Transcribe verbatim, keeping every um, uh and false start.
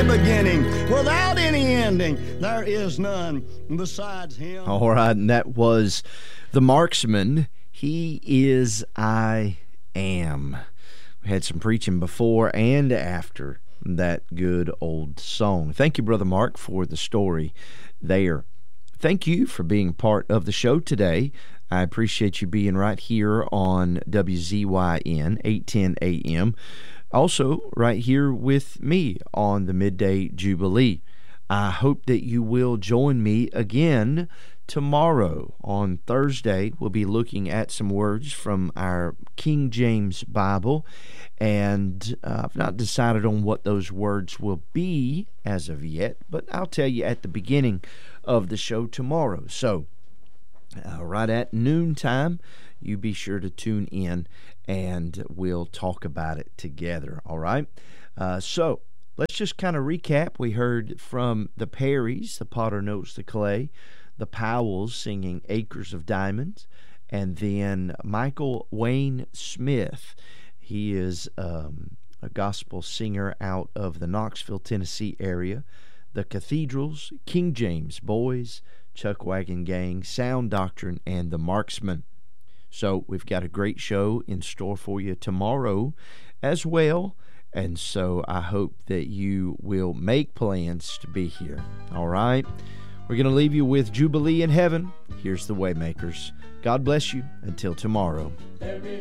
any beginning, without any ending. There is none besides him. All right, and that was The Marksman. He is I Am. We had some preaching before and after that good old song. Thank you, Brother Mark, for the story there. Thank you for being part of the show today. I appreciate you being right here on W Z Y N, eight ten A M. Also, right here with me on the Midday Jubilee. I hope that you will join me again tomorrow. On Thursday, we'll be looking at some words from our King James Bible, and uh, I've not decided on what those words will be as of yet, but I'll tell you at the beginning of the show tomorrow. So, uh, right at noontime, you be sure to tune in, and we'll talk about it together, all right? Uh, so, let's just kind of recap. We heard from the Perrys, The Potter Knows the Clay, the Powells singing Acres of Diamonds, and then Michael Wayne Smith. He is um, a gospel singer out of the Knoxville, Tennessee area. The Cathedrals, King James Boys, Chuck Wagon Gang, Sound Doctrine, and The Marksman. So we've got a great show in store for you tomorrow as well. And so I hope that you will make plans to be here. All right? We're going to leave you with Jubilee in Heaven. Here's the Waymakers. God bless you. Until tomorrow.